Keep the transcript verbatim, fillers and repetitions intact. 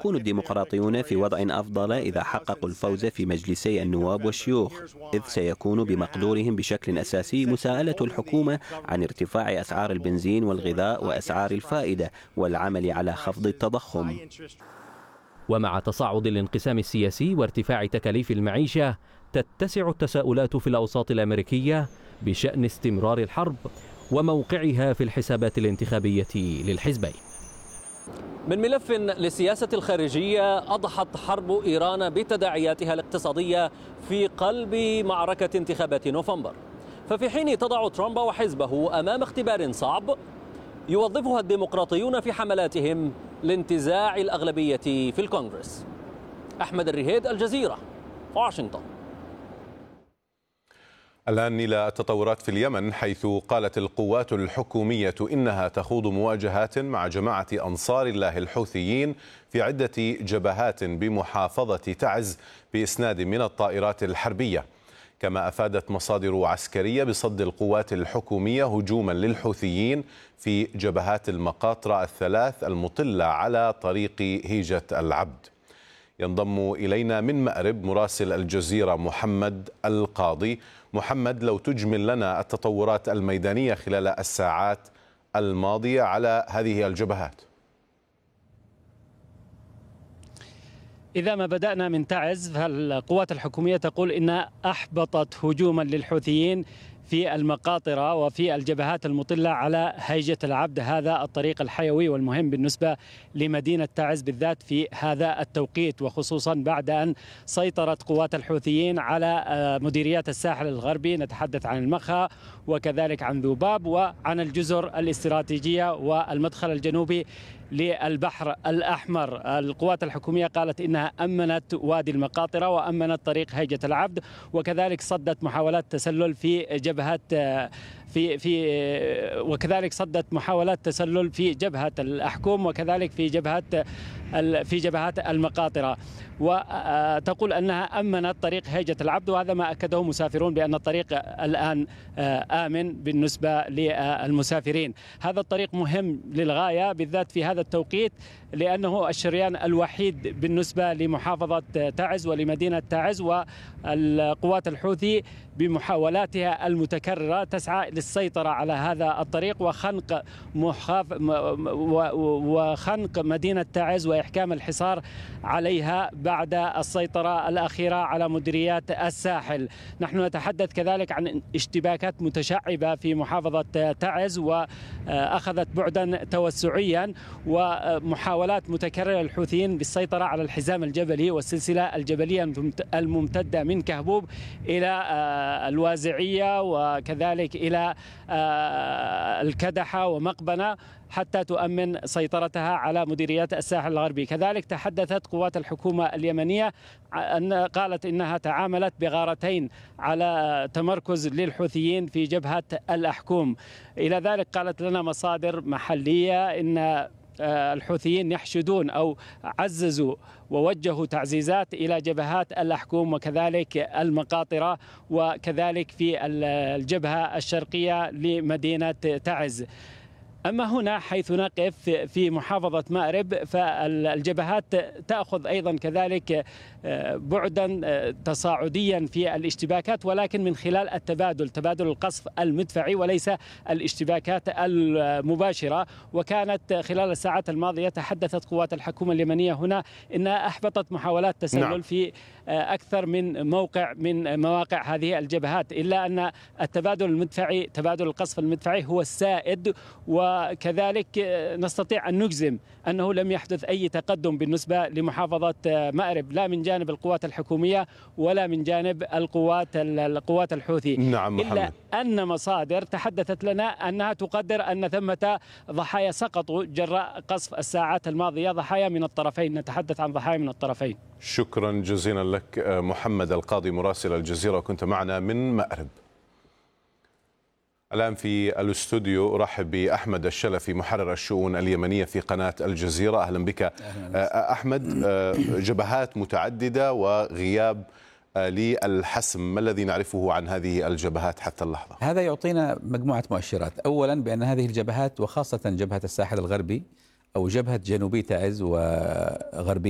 سيكون الديمقراطيون في وضع أفضل إذا حققوا الفوز في مجلسي النواب والشيوخ، إذ سيكون بمقدورهم بشكل أساسي مساءلة الحكومة عن ارتفاع أسعار البنزين والغذاء وأسعار الفائدة والعمل على خفض التضخم. ومع تصاعد الانقسام السياسي وارتفاع تكاليف المعيشة، تتسع التساؤلات في الأوساط الأمريكية بشأن استمرار الحرب وموقعها في الحسابات الانتخابية للحزبين. من ملف للسياسة الخارجية، أضحت حرب إيران بتداعياتها الاقتصادية في قلب معركة انتخابات نوفمبر. ففي حين تضع ترامب وحزبه أمام اختبار صعب يوظفها الديمقراطيون في حملاتهم لانتزاع الأغلبية في الكونغرس. أحمد الرهيد، الجزيرة، واشنطن. الآن إلى التطورات في اليمن، حيث قالت القوات الحكومية إنها تخوض مواجهات مع جماعة أنصار الله الحوثيين في عدة جبهات بمحافظة تعز بإسناد من الطائرات الحربية. كما أفادت مصادر عسكرية بصد القوات الحكومية هجوما للحوثيين في جبهات المقاطرة الثلاث المطلة على طريق هيجة العبد. ينضم إلينا من مأرب مراسل الجزيرة محمد القاضي. محمد، لو تجمل لنا التطورات الميدانية خلال الساعات الماضية على هذه الجبهات. إذا ما بدأنا من تعز، فالقوات الحكومية تقول إنها أحبطت هجوما للحوثيين في المقاطرة وفي الجبهات المطلة على هيجة العبد، هذا الطريق الحيوي والمهم بالنسبة لمدينة تعز بالذات في هذا التوقيت، وخصوصا بعد أن سيطرت قوات الحوثيين على مديريات الساحل الغربي. نتحدث عن المخا وكذلك عن ذوباب وعن الجزر الاستراتيجية والمدخل الجنوبي للبحر الأحمر. القوات الحكومية قالت إنها أمنت وادي المقاطرة وأمنت طريق هيجة العبد، وكذلك صدت محاولات تسلل في جبهة في في وكذلك صدت محاولات تسلل في جبهة الأحكوم وكذلك في جبهة في جبهات المقاطرة، وتقول أنها أمنت طريق هيجة العبد، وهذا ما أكده مسافرون بأن الطريق الآن آمن بالنسبة للمسافرين. هذا الطريق مهم للغاية بالذات في هذا التوقيت، لأنه الشريان الوحيد بالنسبة لمحافظة تعز ولمدينة تعز، والقوات الحوثي بمحاولاتها المتكررة تسعى للسيطرة على هذا الطريق وخنق مخاف وخنق مدينة تعز وإحكام الحصار عليها بعد السيطرة الأخيرة على مديريات الساحل. نحن نتحدث كذلك عن اشتباكات متشعبة في محافظة تعز وأخذت بعدا توسعيا، ومحاولات متكررة للحوثيين بالسيطرة على الحزام الجبلي والسلسلة الجبلية الممتدة من كهبوب إلى الوازعية وكذلك إلى الكدحة ومقبنة حتى تؤمن سيطرتها على مديريات الساحل الغربي. كذلك تحدثت قوات الحكومة اليمنية أن قالت إنها تعاملت بغارتين على تمركز للحوثيين في جبهة الأحكوم. إلى ذلك قالت لنا مصادر محلية إن الحوثيين يحشدون أو عززوا ووجهوا تعزيزات إلى جبهات الأحكوم وكذلك المقاطرة وكذلك في الجبهة الشرقية لمدينة تعز. أما هنا حيث نقف في محافظة مأرب، فالجبهات تأخذ أيضا كذلك بعدا تصاعديا في الاشتباكات، ولكن من خلال التبادل، تبادل القصف المدفعي وليس الاشتباكات المباشرة. وكانت خلال الساعات الماضية تحدثت قوات الحكومة اليمنية هنا إنها أحبطت محاولات تسلل نعم. في أكثر من موقع من مواقع هذه الجبهات، إلا أن التبادل المدفعي، تبادل القصف المدفعي هو السائد، وكذلك نستطيع أن نجزم أنه لم يحدث أي تقدم بالنسبة لمحافظة مأرب، لا من جانب القوات الحكومية ولا من جانب القوات القوات الحوثي. نعم إلا محمد. أن مصادر تحدثت لنا أنها تقدر أن ثمة ضحايا سقطوا جراء قصف الساعات الماضية، ضحايا من الطرفين، نتحدث عن ضحايا من الطرفين. شكرا جزيلا لك محمد القاضي مراسل الجزيرة، كنت معنا من مأرب. الآن في الاستوديو أرحب بأحمد الشلفي محرر الشؤون اليمنية في قناة الجزيرة. أهلا بك أحمد. جبهات متعددة وغياب للحسم، ما الذي نعرفه عن هذه الجبهات حتى اللحظة؟ هذا يعطينا مجموعة مؤشرات. أولا بأن هذه الجبهات وخاصة جبهة الساحل الغربي أو جبهة جنوبي تعز وغربي